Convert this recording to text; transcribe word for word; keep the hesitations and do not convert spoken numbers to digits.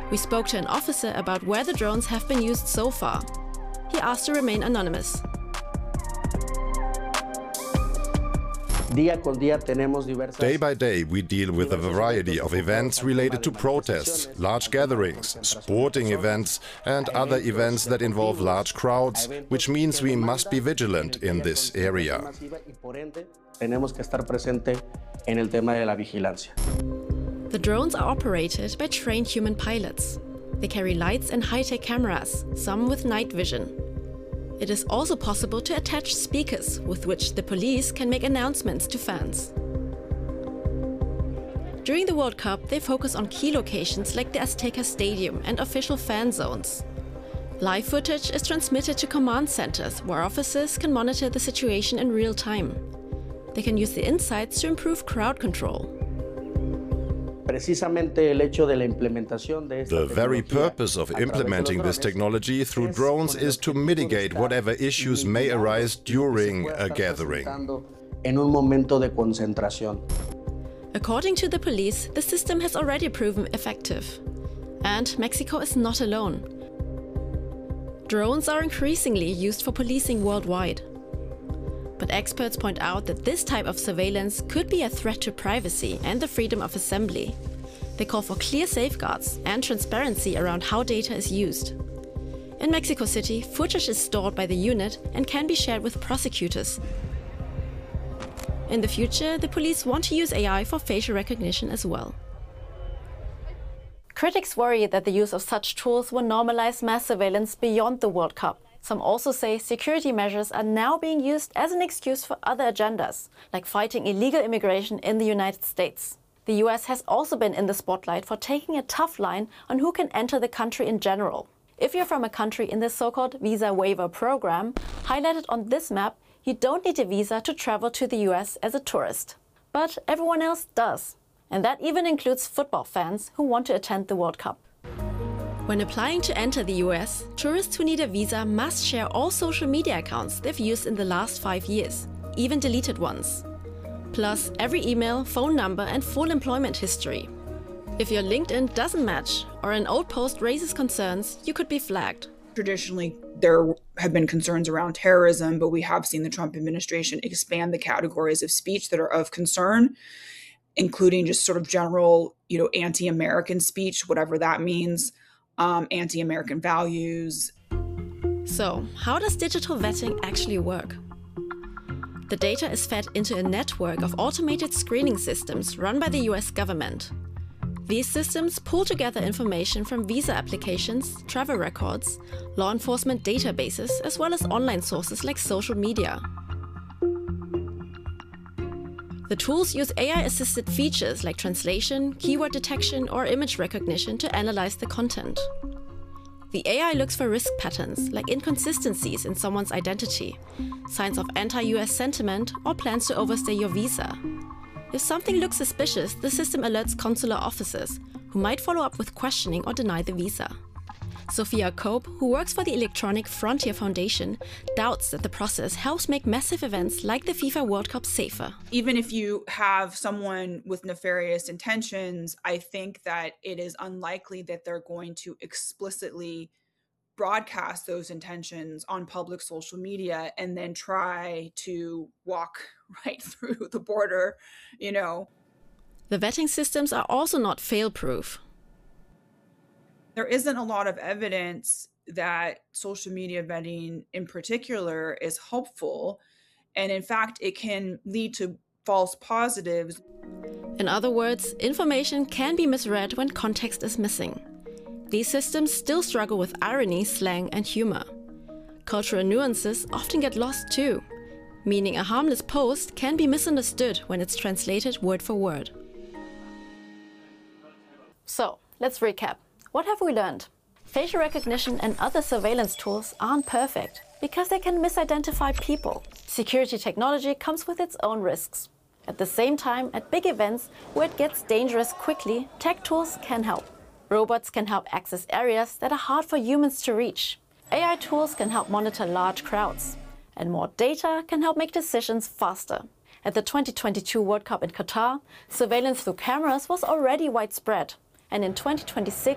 We spoke to an officer about where the drones have been used so far. He asked to remain anonymous. Day by day, we deal with a variety of events related to protests, large gatherings, sporting events, and other events that involve large crowds, which means we must be vigilant in this area. The drones are operated by trained human pilots. They carry lights and high-tech cameras, some with night vision. It is also possible to attach speakers with which the police can make announcements to fans. During the World Cup, they focus on key locations like the Azteca Stadium and official fan zones. Live footage is transmitted to command centers where officers can monitor the situation in real time. They can use the insights to improve crowd control. The very purpose of implementing this technology through drones is to mitigate whatever issues may arise during a gathering. According to the police, the system has already proven effective. And Mexico is not alone. Drones are increasingly used for policing worldwide. But experts point out that this type of surveillance could be a threat to privacy and the freedom of assembly. They call for clear safeguards and transparency around how data is used. In Mexico City, footage is stored by the unit and can be shared with prosecutors. In the future, the police want to use A I for facial recognition as well. Critics worry that the use of such tools will normalize mass surveillance beyond the World Cup. Some also say security measures are now being used as an excuse for other agendas, like fighting illegal immigration in the United States. The U S has also been in the spotlight for taking a tough line on who can enter the country in general. If you're from a country in the so-called visa waiver program, highlighted on this map, you don't need a visa to travel to the U S as a tourist. But everyone else does. And that even includes football fans who want to attend the World Cup. When applying to enter the U S, tourists who need a visa must share all social media accounts they've used in the last five years, even deleted ones. Plus every email, phone number and full employment history. If your LinkedIn doesn't match or an old post raises concerns, you could be flagged. Traditionally, there have been concerns around terrorism, but we have seen the Trump administration expand the categories of speech that are of concern, including just sort of general, you know, anti-American speech, whatever that means. Um, anti-American values. So, how does digital vetting actually work? The data is fed into a network of automated screening systems run by the U S government. These systems pull together information from visa applications, travel records, law enforcement databases, as well as online sources like social media. The tools use A I-assisted features like translation, keyword detection, or image recognition to analyze the content. The A I looks for risk patterns, like inconsistencies in someone's identity, signs of anti-U S sentiment, or plans to overstay your visa. If something looks suspicious, the system alerts consular officers, who might follow up with questioning or deny the visa. Sophia Cope, who works for the Electronic Frontier Foundation, doubts that the process helps make massive events like the FIFA World Cup safer. Even if you have someone with nefarious intentions, I think that it is unlikely that they're going to explicitly broadcast those intentions on public social media and then try to walk right through the border, you know. The vetting systems are also not fail-proof. There isn't a lot of evidence that social media vetting in particular is helpful. And in fact, it can lead to false positives. In other words, information can be misread when context is missing. These systems still struggle with irony, slang, and humor. Cultural nuances often get lost too, meaning a harmless post can be misunderstood when it's translated word for word. So, let's recap. What have we learned? Facial recognition and other surveillance tools aren't perfect because they can misidentify people. Security technology comes with its own risks. At the same time, at big events where it gets dangerous quickly, tech tools can help. Robots can help access areas that are hard for humans to reach. A I tools can help monitor large crowds. And more data can help make decisions faster. At the twenty twenty-two World Cup in Qatar, surveillance through cameras was already widespread. And in twenty twenty-six,